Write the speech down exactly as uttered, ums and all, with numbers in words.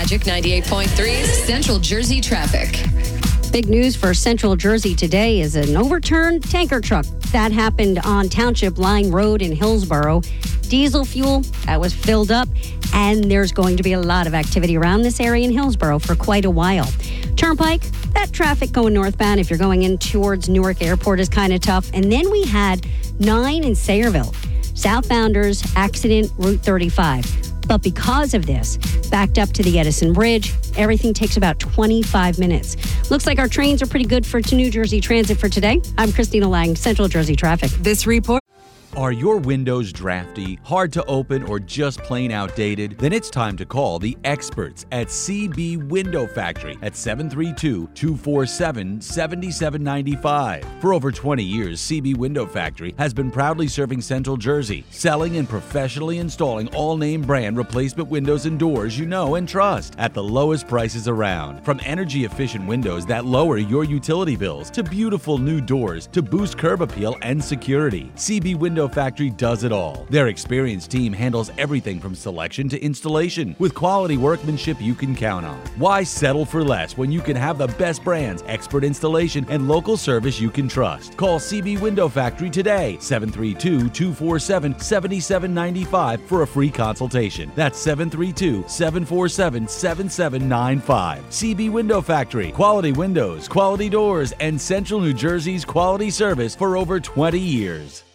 Magic ninety-eight point three Central Jersey traffic. Big news for Central Jersey today is an overturned tanker truck. That happened on Township Line Road in Hillsborough. Diesel fuel that was filled up, and there's going to be a lot of activity around this area in Hillsborough for quite a while. Turnpike, that traffic going northbound if you're going in towards Newark Airport is kind of tough. And then we had nine in Sayreville. Southbounders accident Route thirty-five. But because of this, backed up to the Edison Bridge, everything takes about twenty-five minutes. Looks like our trains are pretty good for New Jersey Transit for today. I'm Christina Lang, Central Jersey Traffic. This report. Are your windows drafty, hard to open, or just plain outdated? Then it's time to call the experts at C B Window Factory at seven three two, two four seven, seven seven nine five. For over twenty years, C B Window Factory has been proudly serving Central Jersey, selling and professionally installing all-name brand replacement windows and doors you know and trust at the lowest prices around. From energy-efficient windows that lower your utility bills to beautiful new doors to boost curb appeal and security, C B Window Factory does it all. Their experienced team handles everything from selection to installation with quality workmanship you can count on. Why settle for less when you can have the best brands, expert installation, and local service you can trust? Call C B Window Factory today, seven three two, two four seven, seven seven nine five for a free consultation. That's seven three two, seven four seven, seven seven nine five. C B Window Factory, quality windows, quality doors, and Central New Jersey's quality service for over twenty years.